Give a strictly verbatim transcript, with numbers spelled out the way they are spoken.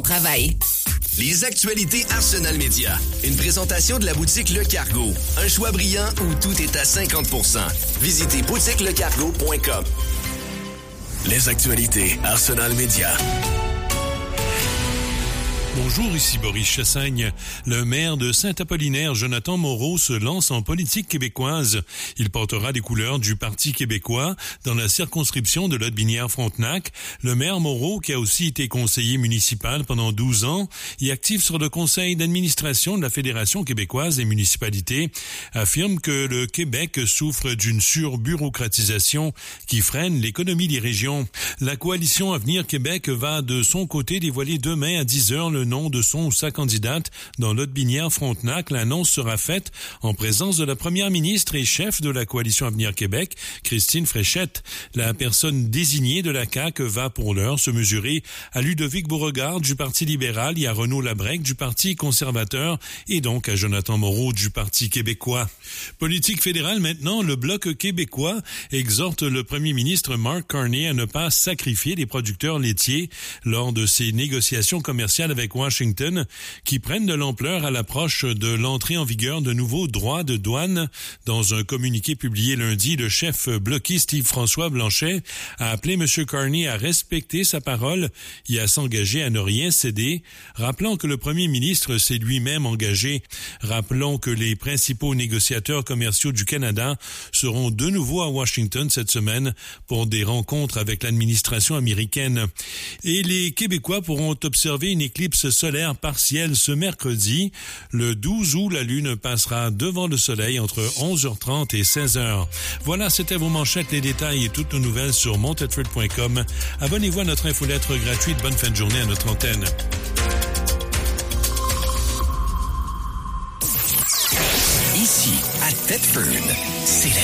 Travail. Les actualités Arsenal Média. Une présentation de la boutique Le Cargo. Un choix brillant où tout est à cinquante pour cent. Visitez boutique le cargo point com. Les actualités Arsenal Média. Bonjour, ici Boris Chassagne. Le maire de Saint-Apollinaire, Jonathan Moreau, se lance en politique québécoise. Il portera les couleurs du Parti québécois dans la circonscription de Lotbinière-Frontenac. Le maire Moreau, qui a aussi été conseiller municipal pendant douze ans et actif sur le conseil d'administration de la Fédération québécoise des municipalités, affirme que le Québec souffre d'une surbureaucratisation qui freine l'économie des régions. La coalition Avenir Québec va de son côté dévoiler demain à dix heures le nom de son ou sa candidate dans Lotbinière-Frontenac. L'annonce sera faite en présence de la première ministre et chef de la coalition Avenir Québec, Christine Fréchette. La personne désignée de la C A Q va pour l'heure se mesurer à Ludovic Beauregard du Parti libéral et à Renaud Labrec du Parti conservateur et donc à Jonathan Moreau du Parti québécois. Politique fédérale maintenant, le Bloc québécois exhorte le premier ministre Mark Carney à ne pas sacrifier les producteurs laitiers lors de ses négociations commerciales avec Washington qui prennent de l'ampleur à l'approche de l'entrée en vigueur de nouveaux droits de douane. Dans un communiqué publié lundi, le chef bloquiste Yves-François Blanchet a appelé M. Carney à respecter sa parole et à s'engager à ne rien céder, rappelant que le premier ministre s'est lui-même engagé. Rappelons que les principaux négociateurs commerciaux du Canada seront de nouveau à Washington cette semaine pour des rencontres avec l'administration américaine. Et les Québécois pourront observer une éclipse solaire partielle ce mercredi. Le douze août, la Lune passera devant le Soleil entre onze heures trente et seize heures. Voilà, c'était vos manchettes, les détails et toutes nos nouvelles sur montedford point com. Abonnez-vous à notre infolettre gratuite. Bonne fin de journée à notre antenne. Ici, à Thetford, c'est la